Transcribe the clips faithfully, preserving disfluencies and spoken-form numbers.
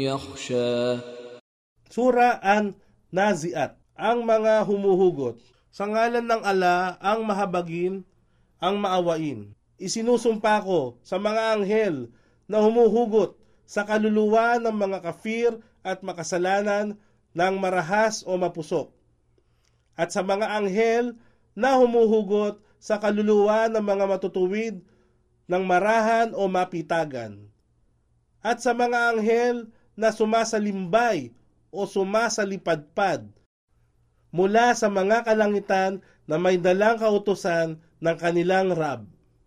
يخشى. Sura An-Naziat, ang mga humuhugot. Sa ngalan ng ala, ang mahabagin, ang maawain. Isinusumpa ko sa mga anghel na humuhugot sa kaluluwa ng mga kafir at makasalanan ng marahas o mapusok. At sa mga anghel na humuhugot sa kaluluwa ng mga matutuwid ng marahan o mapitagan. At sa mga anghel na sumasalimbay o sumasalipadpad mula sa mga kalangitan na may dalang kautusan ng kanilang Rab.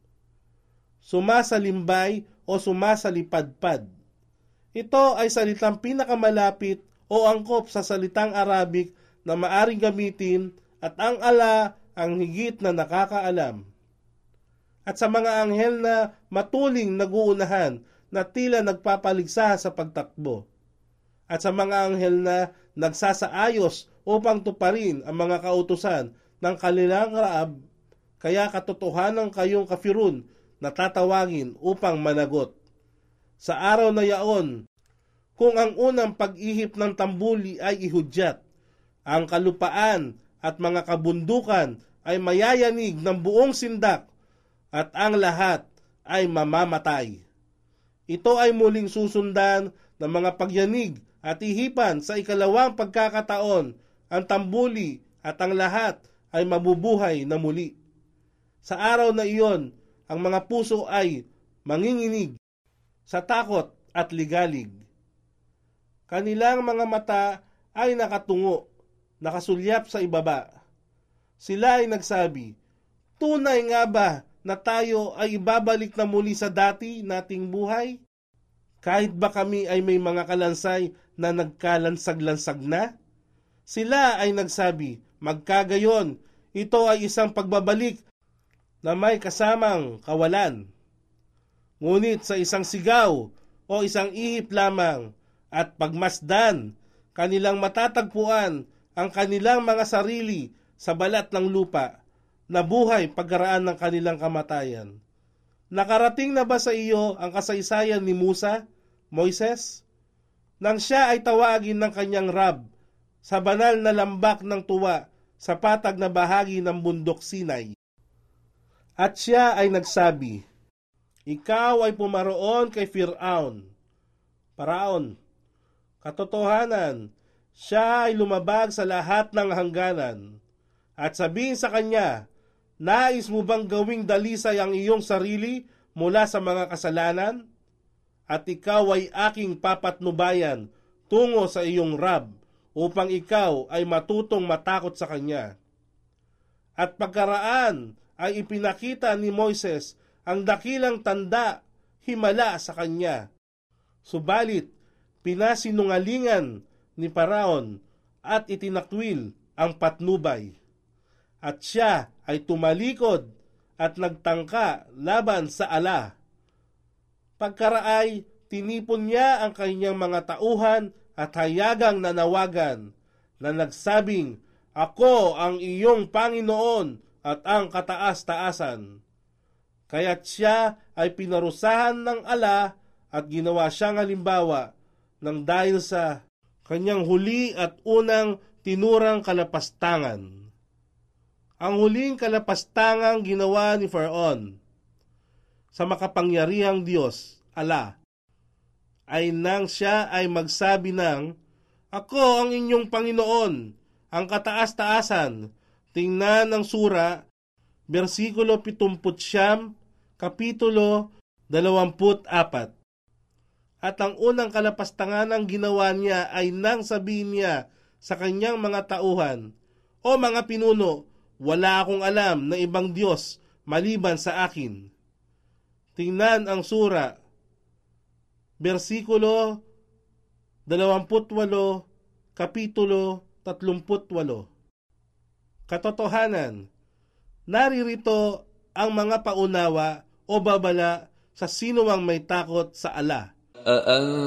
Sumasalimbay o sumasalipadpad. Ito ay salitang pinakamalapit o angkop sa salitang Arabic na maaring gamitin at ang ala ang higit na nakakaalam. At sa mga anghel na matuling naguunahan na tila nagpapaligsa sa pagtakbo. At sa mga anghel na nagsasaayos upang tuparin ang mga kautusan ng kanilang Raab, kaya katotohanan kayong kafirun na tatawagin upang managot. Sa araw na yaon, kung ang unang pag-ihip ng tambuli ay ihudyat, ang kalupaan at mga kabundukan ay mayayanig ng buong sindak at ang lahat ay mamamatay. Ito ay muling susundan ng mga pagyanig at ihipan sa ikalawang pagkakataon. Ang tambuli at ang lahat ay mabubuhay na muli. Sa araw na iyon, ang mga puso ay manginginig sa takot at ligalig. Kanilang mga mata ay nakatungo, nakasulyap sa ibaba. Sila ay nagsabi, tunay nga ba na tayo ay ibabalik na muli sa dati nating buhay? Kahit ba kami ay may mga kalansay na nagkalansag-lansag na? Sila ay nagsabi, magkagayon, ito ay isang pagbabalik na may kasamang kawalan. Ngunit sa isang sigaw o isang ihip lamang at pagmasdan, kanilang matatagpuan ang kanilang mga sarili sa balat ng lupa na buhay pagkaraan ng kanilang kamatayan. Nakarating na ba sa iyo ang kasaysayan ni Musa, Moises? Nang siya ay tawagin ng kanyang Rab sa banal na lambak ng tuwa sa patag na bahagi ng bundok Sinai. At siya ay nagsabi, ikaw ay pumaroon kay Firaun. Paraon, katotohanan, siya ay lumabag sa lahat ng hangganan. At sabihin sa kanya, nais mo bang gawing dalisay ang iyong sarili mula sa mga kasalanan? At ikaw ay aking papatnubayan tungo sa iyong Rab, upang ikaw ay matutong matakot sa kanya. At pagkaraan ay ipinakita ni Moises ang dakilang tanda himala sa kanya. Subalit, pinasinungalingan ni Paraon at itinakwil ang patnubay. At siya ay tumalikod at nagtangka laban sa ala. Pagkaraay, tinipon niya ang kanyang mga tauhan at hayagang nanawagan na nagsabing, ako ang iyong Panginoon at ang kataas-taasan. Kaya't siya ay pinarusahan ng ala at ginawa siyang halimbawa ng dahil sa kanyang huli at unang tinurang kalapastangan. Ang huling kalapastangang ginawa ni Faraon sa makapangyarihang Diyos, ala, ay nang siya ay magsabi ng, ako ang inyong Panginoon, ang kataas-taasan. Tingnan ang sura, versikulo pitungput siyam, kapitulo dalawamput apat. At ang unang kalapastangan ng ginawa niya ay nang sabihin niya sa kanyang mga tauhan, o mga pinuno, wala akong alam na ibang Diyos maliban sa akin. Tingnan ang sura, versikulo dalawamput walo, kapitulo tatlumput walo. Katotohanan, naririto ang mga paunawa o babala sa sinuwang may takot sa ala.